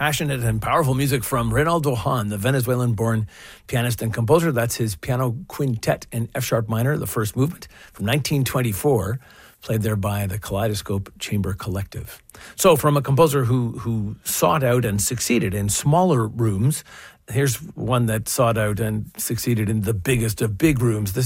passionate and powerful music from Reynaldo Hahn, the Venezuelan-born pianist and composer. That's his piano quintet in F-sharp minor, the first movement from 1924, played there by the Kaleidoscope Chamber Collective. So from a composer who sought out and succeeded in smaller rooms, here's one that sought out and succeeded in the biggest of big rooms. This